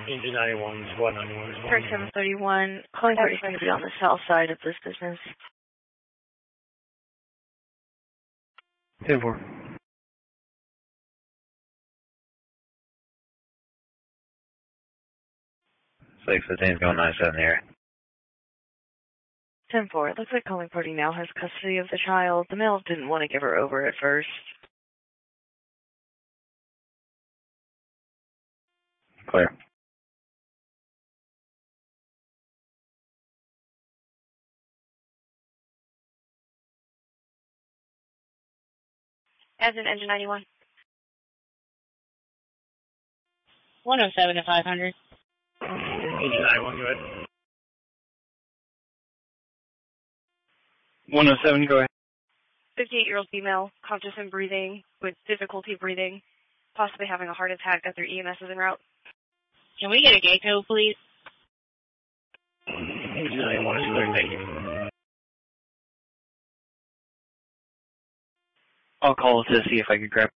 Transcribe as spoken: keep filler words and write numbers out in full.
Engine ninety-one, squad ninety-one. Park seven thirty-one, calling party going to be on the south side of this business. ten four. six fifteen's going nine seven here. ten four, it looks like calling party now has custody of the child. The males didn't want to give her over at first. Clear. As in engine ninety-one. one oh seven to five hundred. Engine ninety-one, go ahead. one oh seven, go ahead. fifty-eight-year-old female, conscious and breathing, with difficulty breathing, possibly having a heart attack that their E M S is en route. Can we get a gate code, please? Engine ninety-one is clear, thank you. I'll call to see if I could grab